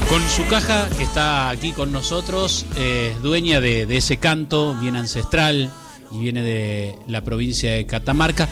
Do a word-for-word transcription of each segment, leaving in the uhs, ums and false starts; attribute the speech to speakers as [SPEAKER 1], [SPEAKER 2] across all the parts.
[SPEAKER 1] Con su caja, que está aquí con nosotros, eh, dueña de, de ese canto bien ancestral y viene de la provincia de Catamarca.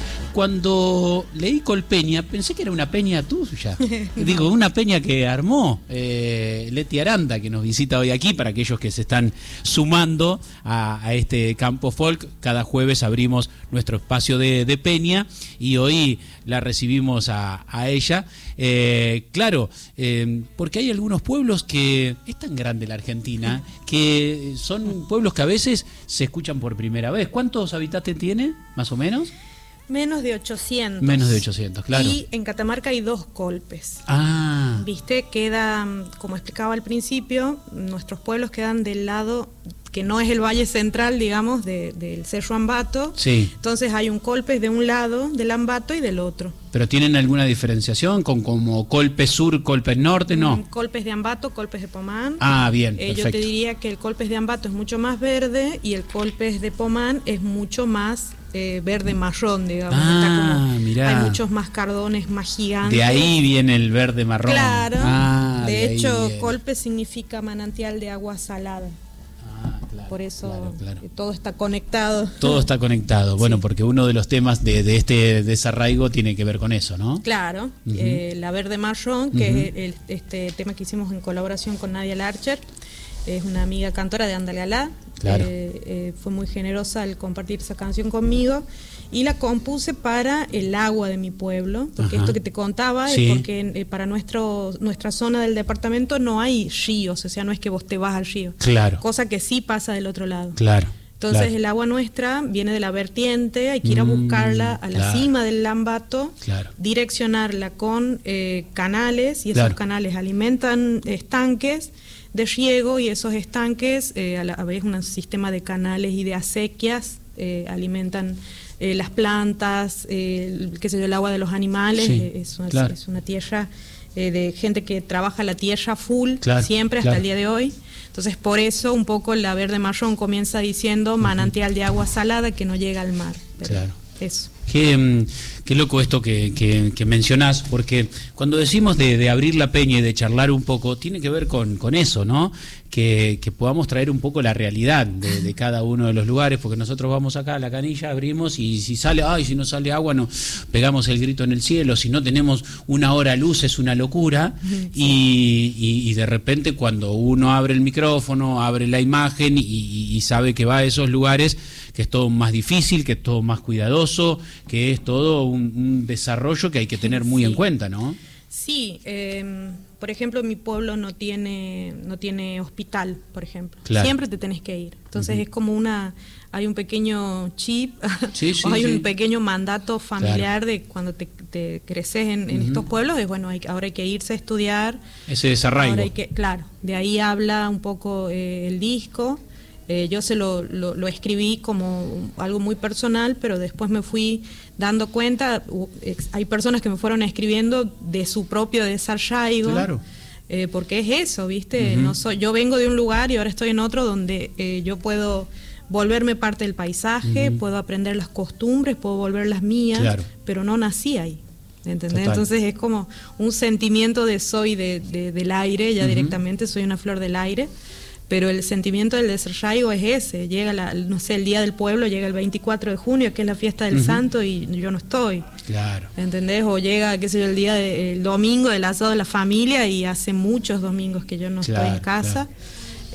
[SPEAKER 1] Cuando leí Colpeña, pensé que era una peña tuya. No. Digo, una peña que armó eh, Leti Aranda, que nos visita hoy aquí, para aquellos que se están sumando a, a este campo folk. Cada jueves abrimos nuestro espacio de, de peña y hoy la recibimos a, a ella. Eh, claro, eh, porque hay algunos pueblos que, es tan grande la Argentina, que son pueblos que a veces se escuchan por primera vez. ¿Cuántos habitantes tiene, más o menos?
[SPEAKER 2] Menos de ochocientos.
[SPEAKER 1] Menos de ochocientos, claro.
[SPEAKER 2] Y en Catamarca hay dos Colpes.
[SPEAKER 1] Ah.
[SPEAKER 2] Viste, queda, como explicaba al principio, nuestros pueblos quedan del lado que no es el valle central, digamos, de, del Cerro Ambato.
[SPEAKER 1] Sí.
[SPEAKER 2] Entonces hay un Colpes de un lado del Ambato y del otro.
[SPEAKER 1] ¿Pero tienen alguna diferenciación con como Colpes Sur, Colpes Norte? No.
[SPEAKER 2] Mm, Colpes de Ambato, Colpes de Pomán.
[SPEAKER 1] Ah, bien,
[SPEAKER 2] eh,
[SPEAKER 1] perfecto.
[SPEAKER 2] Yo te diría que el Colpes de Ambato es mucho más verde y el Colpes de Pomán es mucho más eh, verde marrón, digamos.
[SPEAKER 1] Ah,
[SPEAKER 2] Está como,
[SPEAKER 1] mirá.
[SPEAKER 2] hay muchos más cardones, más gigantes.
[SPEAKER 1] De ahí viene el verde marrón.
[SPEAKER 2] Claro.
[SPEAKER 1] Ah,
[SPEAKER 2] de,
[SPEAKER 1] de
[SPEAKER 2] hecho,
[SPEAKER 1] viene.
[SPEAKER 2] Colpes significa manantial de agua salada.
[SPEAKER 1] Ah, claro,
[SPEAKER 2] Por eso
[SPEAKER 1] claro, claro.
[SPEAKER 2] todo está conectado.
[SPEAKER 1] Todo está conectado. Bueno,
[SPEAKER 2] Sí.
[SPEAKER 1] porque uno de los temas de, de este desarraigo tiene que ver con eso, ¿no?
[SPEAKER 2] Claro,
[SPEAKER 1] Uh-huh.
[SPEAKER 2] eh, la verde marrón, que
[SPEAKER 1] Uh-huh.
[SPEAKER 2] es el, este tema que hicimos en colaboración con Nadia Larcher, es una amiga cantora de Ándale Alá.
[SPEAKER 1] Claro.
[SPEAKER 2] Eh, eh, fue muy generosa al compartir esa canción conmigo y la compuse para el agua de mi pueblo, porque
[SPEAKER 1] Ajá.
[SPEAKER 2] esto que te contaba
[SPEAKER 1] Sí.
[SPEAKER 2] es porque eh, para nuestro nuestra zona del departamento no hay ríos, o sea, no es que vos te vas al río,
[SPEAKER 1] Claro,
[SPEAKER 2] cosa que sí pasa del otro lado.
[SPEAKER 1] claro.
[SPEAKER 2] Entonces
[SPEAKER 1] claro.
[SPEAKER 2] el agua nuestra viene de la vertiente, hay que ir a
[SPEAKER 1] Mm,
[SPEAKER 2] buscarla a la
[SPEAKER 1] claro.
[SPEAKER 2] cima del Lambato,
[SPEAKER 1] Claro.
[SPEAKER 2] direccionarla con eh, canales y esos
[SPEAKER 1] Claro.
[SPEAKER 2] canales alimentan estanques de riego y esos estanques, eh, a la vez un sistema de canales y de acequias, eh, alimentan eh, las plantas, eh, el, qué sé yo, el agua de los animales.
[SPEAKER 1] Sí,
[SPEAKER 2] eh, es, una,
[SPEAKER 1] claro.
[SPEAKER 2] es una tierra eh, de gente que trabaja la tierra full,
[SPEAKER 1] Claro,
[SPEAKER 2] siempre hasta
[SPEAKER 1] claro.
[SPEAKER 2] el día de hoy. Entonces, por eso un poco la verde marrón comienza diciendo manantial de agua salada que no llega al mar. Pero
[SPEAKER 1] Claro.
[SPEAKER 2] Eso.
[SPEAKER 1] Qué, qué loco esto que, que, que mencionás, porque cuando decimos de, de abrir la peña y de charlar un poco, tiene que ver con, con eso, ¿no? Que, que podamos traer un poco la realidad de, de cada uno de los lugares, porque nosotros vamos acá a la canilla, abrimos y si sale, ay, si no sale agua, no, pegamos el grito en el cielo, si no tenemos una hora luz es una locura,
[SPEAKER 2] Sí.
[SPEAKER 1] y, y, y de repente cuando uno abre el micrófono, abre la imagen y, y, y sabe que va a esos lugares, que es todo más difícil, que es todo más cuidadoso, que es todo un, un desarrollo que hay que tener muy
[SPEAKER 2] Sí.
[SPEAKER 1] en cuenta, ¿no?
[SPEAKER 2] Sí, eh, por ejemplo, mi pueblo no tiene no tiene hospital, por ejemplo.
[SPEAKER 1] Claro.
[SPEAKER 2] Siempre te tenés que ir. Entonces
[SPEAKER 1] Uh-huh.
[SPEAKER 2] es como una, hay un pequeño chip,
[SPEAKER 1] Sí, sí,
[SPEAKER 2] o hay
[SPEAKER 1] sí.
[SPEAKER 2] un pequeño mandato familiar
[SPEAKER 1] Claro.
[SPEAKER 2] de cuando te, te creces en, en
[SPEAKER 1] Uh-huh.
[SPEAKER 2] estos pueblos, es bueno, hay, ahora hay que irse a estudiar.
[SPEAKER 1] Ese desarraigo.
[SPEAKER 2] Ahora hay que, claro, de ahí habla un poco eh, el disco. Eh, yo se lo, lo, lo escribí como algo muy personal, pero después me fui dando cuenta, u- ex- hay personas que me fueron escribiendo de su propio desarraigo,
[SPEAKER 1] Claro.
[SPEAKER 2] eh, porque es eso, ¿viste?
[SPEAKER 1] Ujú.
[SPEAKER 2] No soy, yo vengo de un lugar y ahora estoy en otro donde eh, yo puedo volverme parte del paisaje,
[SPEAKER 1] Ujú.
[SPEAKER 2] puedo aprender las costumbres, puedo volver las mías,
[SPEAKER 1] Claro.
[SPEAKER 2] pero no nací ahí. ¿Entendés?
[SPEAKER 1] Total.
[SPEAKER 2] Entonces es como un sentimiento de soy de, de- del aire, ya
[SPEAKER 1] Ujú.
[SPEAKER 2] directamente soy una flor del aire, pero el sentimiento del desarraigo es ese, llega la, no sé, el día del pueblo, llega el veinticuatro de junio, que es la fiesta del
[SPEAKER 1] Ujú.
[SPEAKER 2] santo y yo no estoy,
[SPEAKER 1] Claro.
[SPEAKER 2] ¿entendés? O llega, qué sé yo, el día de- el domingo del asado de la familia y hace muchos domingos que yo no estoy
[SPEAKER 1] Claro,
[SPEAKER 2] en casa.
[SPEAKER 1] claro.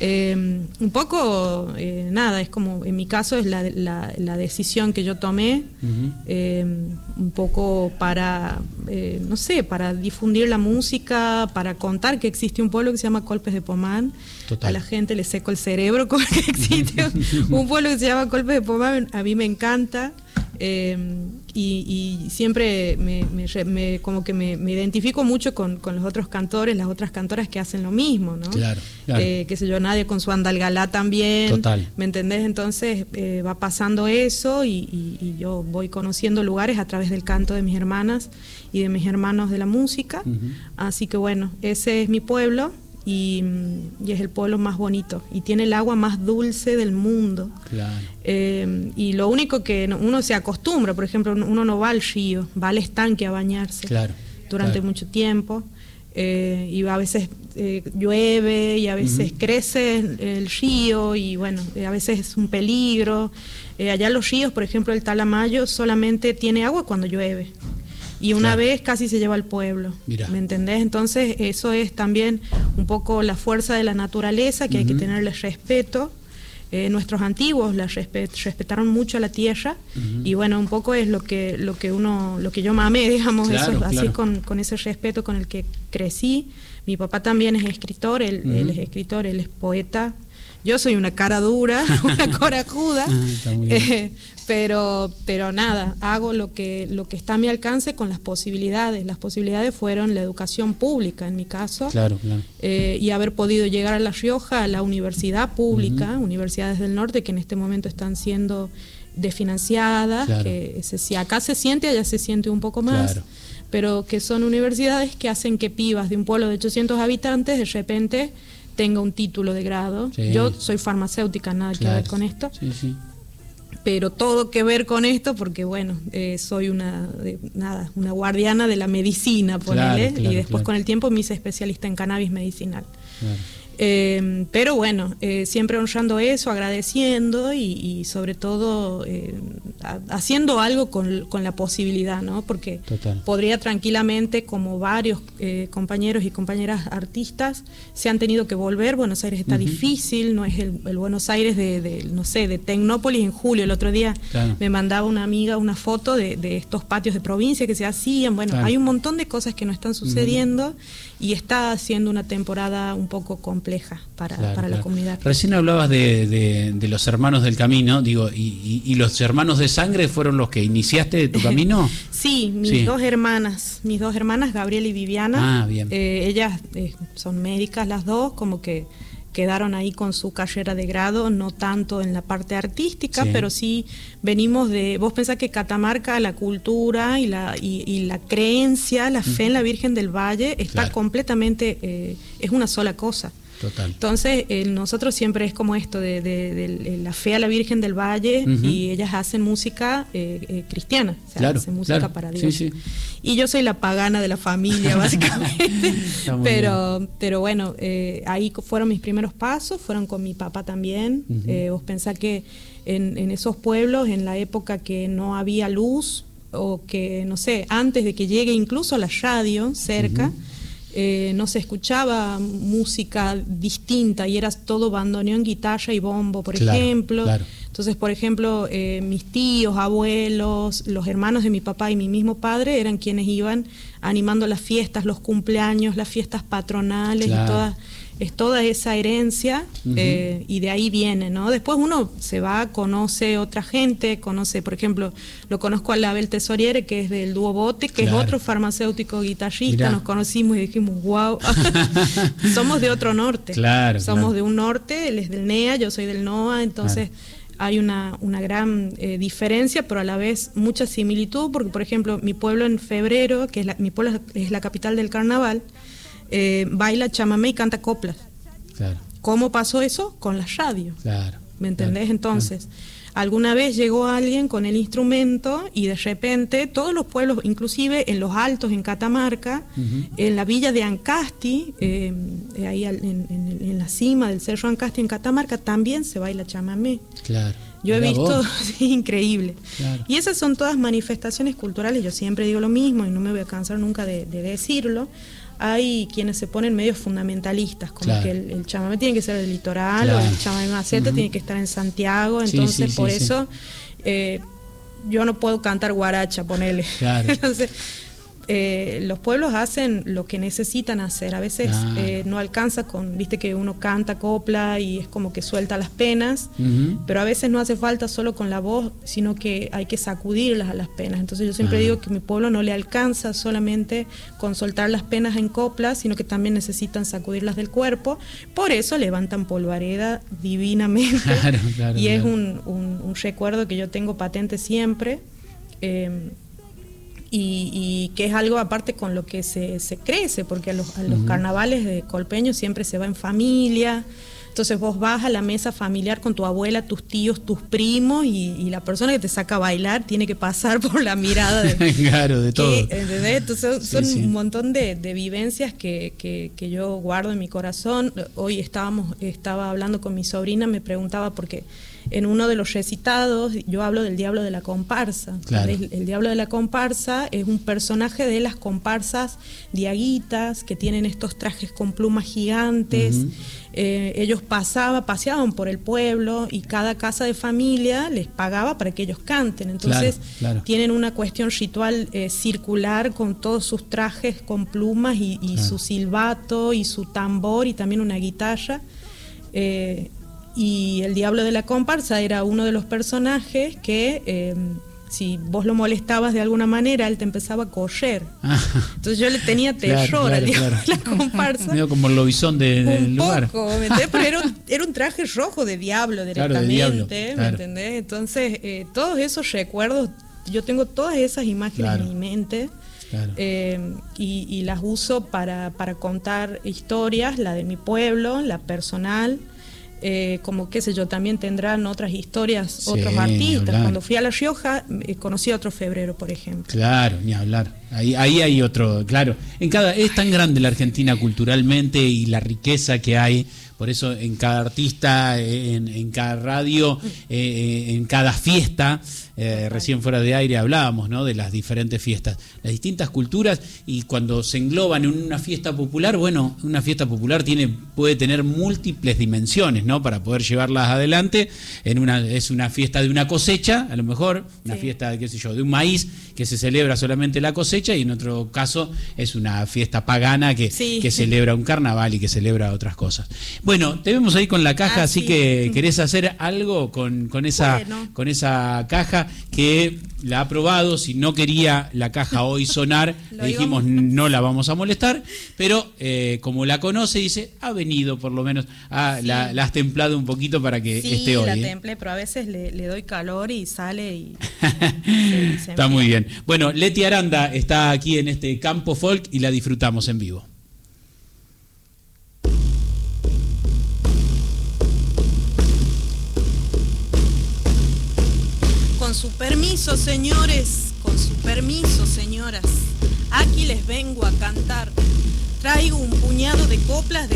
[SPEAKER 2] Eh, un poco, eh, nada, es como, en mi caso es la, la, la decisión que yo tomé,
[SPEAKER 1] Ujú.
[SPEAKER 2] eh, un poco para, eh, no sé, para difundir la música, para contar que existe un pueblo que se llama Colpes de Pomán.
[SPEAKER 1] Total.
[SPEAKER 2] A la gente le seco el cerebro con que existe un pueblo que se llama Colpes de Pomán, a mí me encanta. Eh, y, y siempre me, me, me- como que me, me identifico mucho con, con los otros cantores, las otras cantoras que hacen lo mismo, ¿no?
[SPEAKER 1] Claro, claro.
[SPEAKER 2] Eh, qué sé yo, Nadia con su Andalgalá también.
[SPEAKER 1] Total.
[SPEAKER 2] ¿Me entendés? Entonces eh, va pasando eso y, y- y yo voy conociendo lugares a través del canto de mis hermanas y de mis hermanos de la música.
[SPEAKER 1] Ujú.
[SPEAKER 2] Así que bueno, ese es mi pueblo y, y es el pueblo más bonito y tiene el agua más dulce del mundo.
[SPEAKER 1] Claro.
[SPEAKER 2] Eh, y lo único que no- uno se acostumbra, por ejemplo, uno no va al río, va al estanque a bañarse
[SPEAKER 1] Claro.
[SPEAKER 2] durante
[SPEAKER 1] claro.
[SPEAKER 2] mucho tiempo. eh, y a veces eh, llueve y a veces uh-huh. crece el, el río y bueno, eh, a veces es un peligro. Eh, allá los ríos, por ejemplo, el Talamayo solamente tiene agua cuando llueve. Y una claro. vez casi se lleva al pueblo, Mirá. ¿me entendés? Entonces eso es también un poco la fuerza de la naturaleza, que uh-huh. hay que tenerle respeto. Eh, nuestros antiguos la respet, respetaron mucho a la tierra uh-huh. y bueno, un poco es lo que lo que uno lo que yo mamé, digamos, claro, eso, claro. así con, con ese respeto con el que crecí. Mi papá también es escritor, él, uh-huh. él es escritor, él es poeta. Yo soy una cara dura, una corajuda, eh, pero pero nada, hago lo que lo que está a mi alcance con las posibilidades. Las posibilidades fueron la educación pública, en mi caso,
[SPEAKER 1] claro, claro.
[SPEAKER 2] Eh, y haber podido llegar a La Rioja, a la universidad pública, uh-huh. universidades del norte que en este momento están siendo desfinanciadas, claro. que se, si acá se siente, allá se siente un poco más. Claro. Pero que son universidades que hacen que pibas de un pueblo de ochocientos habitantes de repente tenga un título de grado. Sí. Yo soy farmacéutica, nada claro. que ver con esto. Sí, sí. Pero todo que ver con esto porque, bueno, eh, soy una de, nada, una guardiana de la medicina, ponele, claro, claro, y después claro. con el tiempo me hice especialista en cannabis medicinal. Claro. Eh, pero bueno, eh, siempre honrando eso, agradeciendo y, y sobre todo eh, a, haciendo algo con, con la posibilidad, ¿no? Porque Total. podría tranquilamente, como varios eh, compañeros y compañeras artistas, se han tenido que volver. Buenos Aires está uh-huh. difícil, no es el, el Buenos Aires de, de, no sé, de Tecnópolis en julio. El otro día claro. me mandaba una amiga una foto de, de estos patios de provincia que se hacían. Bueno, claro. hay un montón de cosas que no están sucediendo uh-huh. y está siendo una temporada un poco compleja para, claro, para la
[SPEAKER 1] claro.
[SPEAKER 2] comunidad.
[SPEAKER 1] Recién hablabas de, de, de los hermanos del camino, digo, y, y, y los hermanos de sangre fueron los que iniciaste tu camino.
[SPEAKER 2] Sí, mis sí. dos hermanas, mis dos hermanas, Gabriela y Viviana.
[SPEAKER 1] Ah, bien.
[SPEAKER 2] Eh, ellas eh, son médicas las dos, como que quedaron ahí con su carrera de grado, no tanto en la parte artística, sí. pero sí venimos de... Vos pensás que Catamarca, la cultura y la, y, y la creencia, la fe uh-huh. en la Virgen del Valle está claro. completamente... Eh, es una sola cosa.
[SPEAKER 1] Total.
[SPEAKER 2] Entonces, eh, nosotros siempre es como esto de, de, de, de la fe a la Virgen del Valle uh-huh. y ellas hacen música eh, eh, cristiana, o sea,
[SPEAKER 1] claro,
[SPEAKER 2] hacen música
[SPEAKER 1] claro.
[SPEAKER 2] para Dios.
[SPEAKER 1] Sí, sí.
[SPEAKER 2] Y yo soy la pagana de la familia, básicamente. pero, pero bueno, eh, ahí fueron mis primeros pasos, fueron con mi papá también. Uh-huh. Eh, vos pensás que en, en esos pueblos, en la época que no había luz, o que, no sé, antes de que llegue incluso la radio cerca, uh-huh. Eh, no se escuchaba música distinta y era todo bandoneón, guitarra y bombo, por claro, ejemplo. Claro. Entonces, por ejemplo, eh, mis tíos, abuelos, los hermanos de mi papá y mi mismo padre eran quienes iban animando las fiestas, los cumpleaños, las fiestas patronales claro. y todas... Es toda esa herencia uh-huh. eh, y de ahí viene, ¿no? Después uno se va, conoce otra gente, conoce, por ejemplo, lo conozco a Abel Tesoriere, que es del dúo Bote, que claro. es otro farmacéutico guitarrista. Mirá. Nos conocimos y dijimos, wow, somos de otro norte.
[SPEAKER 1] Claro,
[SPEAKER 2] somos
[SPEAKER 1] claro.
[SPEAKER 2] de un norte, él es del N E A, yo soy del N O A, entonces claro. hay una, una gran eh, diferencia, pero a la vez mucha similitud, porque, por ejemplo, mi pueblo en febrero, que es la, mi pueblo es la capital del carnaval, Eh, baila chamamé y canta coplas. Claro. ¿Cómo pasó eso? Con la radio. Claro. ¿Me entendés? Claro. Entonces, claro. alguna vez llegó alguien con el instrumento y de repente todos los pueblos, inclusive en los altos en Catamarca, uh-huh. en la villa de Ancasti, eh, ahí en, en, en la cima del cerro Ancasti en Catamarca, también se baila chamamé. Claro. Yo he visto, sí, increíble. Claro. Y esas son todas manifestaciones culturales, yo siempre digo lo mismo y no me voy a cansar nunca de, de decirlo. Hay quienes se ponen medios fundamentalistas, como claro. que el, el chamamé tiene que ser del litoral, claro. o el chamamé maceta uh-huh. tiene que estar en Santiago, entonces sí, sí, por sí, eso sí. Eh, yo no puedo cantar guaracha, ponele. Claro. Entonces, eh, los pueblos hacen lo que necesitan hacer, a veces claro. eh, no alcanza con, viste que uno canta copla y es como que suelta las penas, uh-huh. pero a veces no hace falta solo con la voz, sino que hay que sacudirlas a las penas. Entonces yo siempre uh-huh. digo que mi pueblo no le alcanza solamente con soltar las penas en copla, sino que también necesitan sacudirlas del cuerpo, por eso levantan polvareda divinamente, claro, claro, y claro. es un, un, un recuerdo que yo tengo patente siempre, eh, Y, y que es algo aparte con lo que se, se crece, porque a los, a los uh-huh. carnavales de colpeños siempre se va en familia, Entonces vos vas a la mesa familiar con tu abuela, tus tíos, tus primos, y, y la persona que te saca a bailar tiene que pasar por la mirada de,
[SPEAKER 1] claro, de todo.
[SPEAKER 2] Que, ¿entendés? Entonces
[SPEAKER 1] Sí,
[SPEAKER 2] son
[SPEAKER 1] sí.
[SPEAKER 2] un montón de, de vivencias que, que, que yo guardo en mi corazón. Hoy estábamos, estaba hablando con mi sobrina, me preguntaba porque en uno de los recitados yo hablo del diablo de la comparsa.
[SPEAKER 1] Claro.
[SPEAKER 2] El, el diablo de la comparsa es un personaje de las comparsas diaguitas que tienen estos trajes con plumas gigantes. Uh-huh. Eh, ellos pasaban, paseaban por el pueblo y cada casa de familia les pagaba para que ellos canten. Entonces
[SPEAKER 1] claro, claro.
[SPEAKER 2] tienen una cuestión ritual eh, circular con todos sus trajes con plumas y, y
[SPEAKER 1] claro.
[SPEAKER 2] su silbato y su tambor y también una guitarra. Eh, y el diablo de la comparsa era uno de los personajes que eh, si vos lo molestabas de alguna manera, él te empezaba a correr. Ah. Entonces yo le tenía terror claro, claro, al diablo claro. de la comparsa.
[SPEAKER 1] Medio como el lobizón de, del
[SPEAKER 2] un
[SPEAKER 1] lugar.
[SPEAKER 2] Poco, ¿me entendés? Pero era un, era un traje rojo de diablo directamente,
[SPEAKER 1] claro, de diablo,
[SPEAKER 2] ¿me
[SPEAKER 1] claro.
[SPEAKER 2] entendés? Entonces, eh, todos esos recuerdos, yo tengo todas esas imágenes claro. en mi mente. Claro. Eh, y, y las uso para, para contar historias, la de mi pueblo, la personal. Eh, como qué sé yo, también tendrán otras historias, sí, otros artistas. Cuando fui a La Rioja eh, conocí a otro Febrero, por ejemplo.
[SPEAKER 1] Claro, ni hablar. Ahí, ahí hay otro, claro. En cada, es tan grande la Argentina culturalmente y la riqueza que hay. Por eso en cada artista, en, en cada radio, eh, en cada fiesta, eh, recién fuera de aire hablábamos, ¿no?, de las diferentes fiestas, las distintas culturas, y cuando se engloban en una fiesta popular, bueno, una fiesta popular tiene puede tener múltiples dimensiones, ¿no?, para poder llevarlas adelante. En una es una fiesta de una cosecha, a lo mejor, una sí. fiesta, qué sé yo, de un maíz que se celebra solamente la cosecha, y en otro caso es una fiesta pagana que, sí. que celebra un carnaval y que celebra otras cosas. Bueno, te vemos ahí con la caja, ah, así sí. que querés hacer algo con, con, esa, bueno. con esa caja que la ha probado. Si no quería la caja hoy sonar, le dijimos no la vamos a molestar, pero eh, como la conoce, dice, ha venido por lo menos, ah, sí. la, la has templado un poquito para que
[SPEAKER 2] sí,
[SPEAKER 1] esté hoy.
[SPEAKER 2] Sí, la
[SPEAKER 1] ¿eh?
[SPEAKER 2] templé, pero a veces le, le doy calor y sale y... se, se
[SPEAKER 1] está muy bien. Bueno, Leti Aranda está aquí en este Campo Folk y la disfrutamos en vivo.
[SPEAKER 2] Con su permiso, señores, con su permiso, señoras, aquí les vengo a cantar. Traigo un puñado de coplas de